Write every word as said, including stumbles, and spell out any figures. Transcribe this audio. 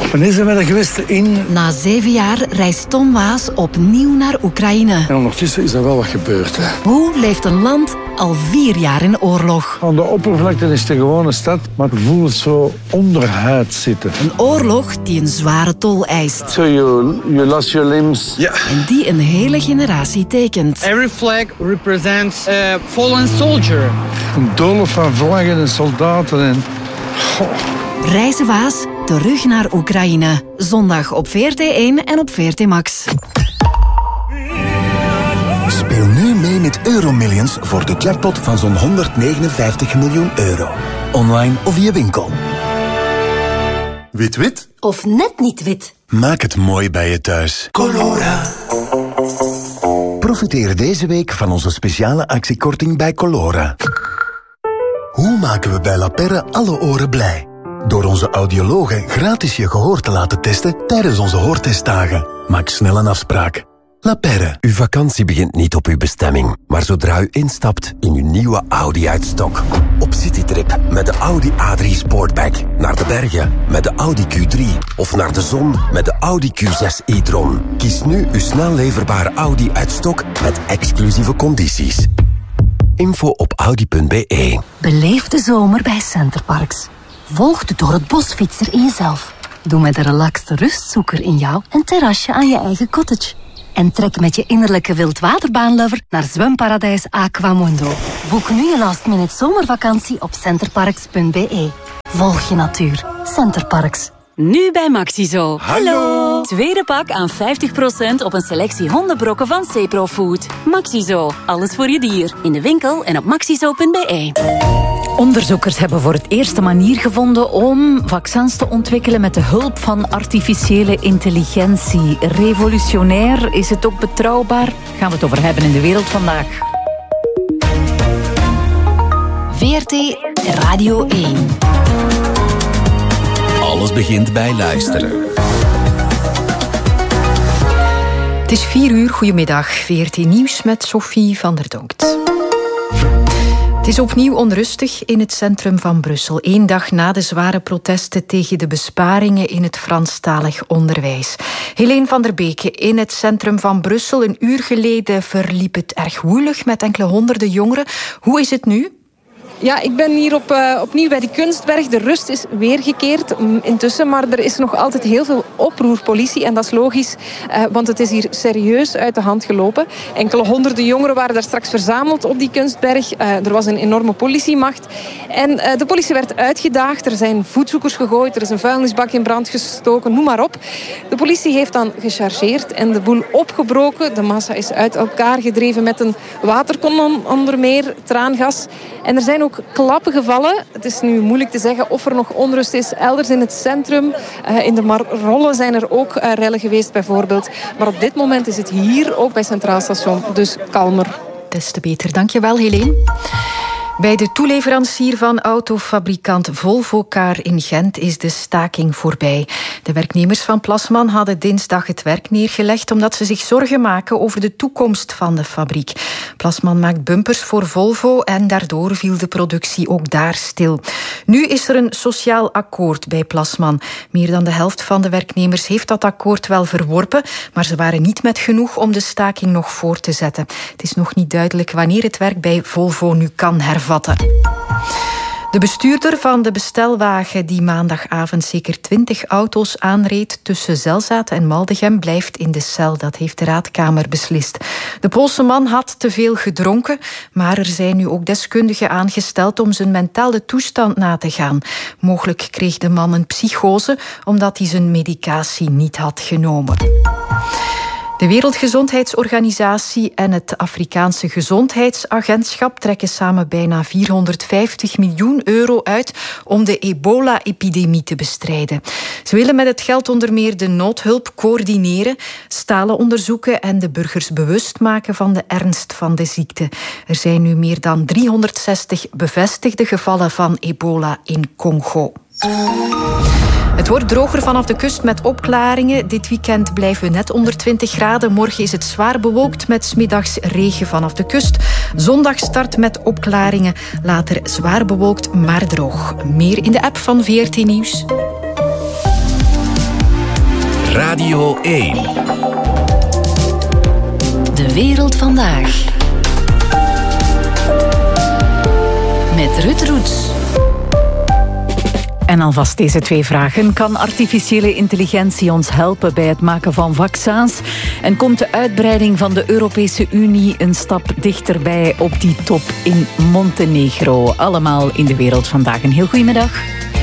Wanneer zijn we er geweest? In... Na zeven jaar reist Tom Waas opnieuw naar Oekraïne. En ondertussen is er wel wat gebeurd. Hè. Hoe leeft een land al vier jaar in oorlog? Aan de oppervlakte is het een gewone stad, maar het voelt zo onderhuid zitten. Een oorlog die een zware tol eist. So you, you lost your limbs. Ja. En die een hele generatie tekent. Every flag represents a fallen soldier. Een doolhof van vlaggen en soldaten en... Goh. Reizen Waas, terug naar Oekraïne. Zondag op V R T één en op V R T Max. Speel nu mee met Euromillions voor de jackpot van zo'n honderdnegenenvijftig miljoen euro. Online of via winkel. Wit-wit? Of net niet wit. Maak het mooi bij je thuis. Colora. Profiteer deze week van onze speciale actiekorting bij Colora. Hoe maken we bij La Perre alle oren blij? Door onze audiologen gratis je gehoor te laten testen tijdens onze hoortestdagen. Maak snel een afspraak. La Perre. Uw vakantie begint niet op uw bestemming, maar zodra u instapt in uw nieuwe Audi uit stok. Op citytrip met de Audi A drie Sportback. Naar de bergen met de Audi Q drie. Of naar de zon met de Audi Q zes e-tron. Kies nu uw snel leverbare Audi uit stok met exclusieve condities. Info op audi punt b e. Beleef de zomer bij Centerparks. Volg de door het bosfietser in jezelf. Doe met de relaxte rustzoeker in jou een terrasje aan je eigen cottage. En trek met je innerlijke wildwaterbaanlover naar zwemparadijs Aquamundo. Boek nu je last minute zomervakantie op centerparks punt b e. Volg je natuur. Centerparks. Nu bij Maxizo. Hallo! Tweede pak aan vijftig procent op een selectie hondenbrokken van Cepro Food. Maxizo. Alles voor je dier. In de winkel en op maxizo punt b e. Onderzoekers hebben voor het eerst een manier gevonden om vaccins te ontwikkelen met de hulp van artificiële intelligentie. Revolutionair, is het ook betrouwbaar? Gaan we het over hebben in de wereld vandaag. V R T Radio één. Alles begint bij luisteren. Het is vier uur, goedemiddag. V R T Nieuws met Sophie van der Donkt. Het is opnieuw onrustig in het centrum van Brussel. Eén dag na de zware protesten tegen de besparingen in het Franstalig onderwijs. Helene van der Beke in het centrum van Brussel. Een uur geleden verliep het erg woelig met enkele honderden jongeren. Hoe is het nu? Ja, ik ben hier op, uh, opnieuw bij de Kunstberg. De rust is weergekeerd intussen, maar er is nog altijd heel veel oproerpolitie. En dat is logisch, uh, want het is hier serieus uit de hand gelopen. Enkele honderden jongeren waren daar straks verzameld op die Kunstberg. Uh, er was een enorme politiemacht. En uh, de politie werd uitgedaagd. Er zijn voetzoekers gegooid, er is een vuilnisbak in brand gestoken, noem maar op. De politie heeft dan gechargeerd en de boel opgebroken. De massa is uit elkaar gedreven met een waterkanon onder meer, traangas. En er zijn ook ook klappen gevallen. Het is nu moeilijk te zeggen of er nog onrust is elders in het centrum. Uh, in de Marollen zijn er ook uh, rellen geweest bijvoorbeeld. Maar op dit moment is het hier ook bij Centraal Station dus kalmer. Des te beter. Dankjewel, Helene. Bij de toeleverancier van autofabrikant Volvocar in Gent is de staking voorbij. De werknemers van Plasman hadden dinsdag het werk neergelegd omdat ze zich zorgen maken over de toekomst van de fabriek. Plasman maakt bumpers voor Volvo en daardoor viel de productie ook daar stil. Nu is er een sociaal akkoord bij Plasman. Meer dan de helft van de werknemers heeft dat akkoord wel verworpen, maar ze waren niet met genoeg om de staking nog voor te zetten. Het is nog niet duidelijk wanneer het werk bij Volvo nu kan hervatten. De bestuurder van de bestelwagen die maandagavond zeker twintig auto's aanreed tussen Zelzate en Maldegem blijft in de cel. Dat heeft de raadkamer beslist. De Poolse man had te veel gedronken, maar er zijn nu ook deskundigen aangesteld om zijn mentale toestand na te gaan. Mogelijk kreeg de man een psychose omdat hij zijn medicatie niet had genomen. De Wereldgezondheidsorganisatie en het Afrikaanse Gezondheidsagentschap trekken samen bijna vierhonderdvijftig miljoen euro uit om de ebola-epidemie te bestrijden. Ze willen met het geld onder meer de noodhulp coördineren, stalen onderzoeken en de burgers bewust maken van de ernst van de ziekte. Er zijn nu meer dan driehonderdzestig bevestigde gevallen van ebola in Congo. Het wordt droger vanaf de kust met opklaringen. Dit weekend blijven we net onder twintig graden. Morgen is het zwaar bewolkt met 's middags regen vanaf de kust. Zondag start met opklaringen. Later zwaar bewolkt, maar droog. Meer in de app van V R T Nieuws. Radio één. De wereld vandaag. Met Ruud Roets. En alvast deze twee vragen. Kan artificiële intelligentie ons helpen bij het maken van vaccins? En komt de uitbreiding van de Europese Unie een stap dichterbij op die top in Montenegro? Allemaal in de wereld vandaag. Een heel goedemiddag.